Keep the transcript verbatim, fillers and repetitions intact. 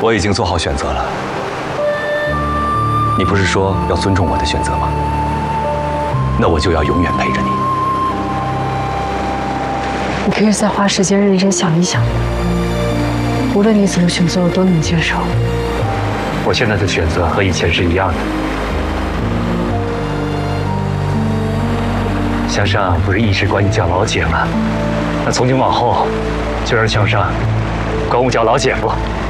我已经做好选择了。你不是说要尊重我的选择吗？那我就要永远陪着你。 你可以再花时间认真想一想，无论你怎么选择，我都能接受。 我现在的选择和以前是一样的。向上不是一直管你叫老姐吗？那从今往后，就让向上管我叫老姐夫。